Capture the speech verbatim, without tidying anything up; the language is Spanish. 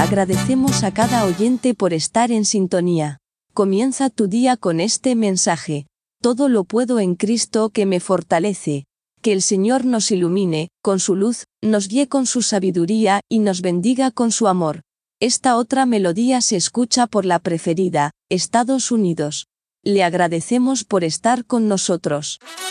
Agradecemos a cada oyente por estar en sintonía. Comienza tu día con este mensaje. Todo lo puedo en Cristo que me fortalece. Que el Señor nos ilumine, con su luz, nos guíe con su sabiduría y nos bendiga con su amor. Esta otra melodía se escucha por la preferida, Estados Unidos. Le agradecemos por estar con nosotros.